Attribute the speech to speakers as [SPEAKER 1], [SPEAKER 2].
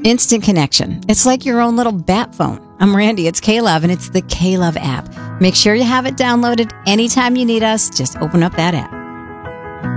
[SPEAKER 1] Instant connection. It's like your own little bat phone. I'm Randy. It's K-Love, and it's the K-Love app. Make sure you have it downloaded anytime you need us. Just open up that app.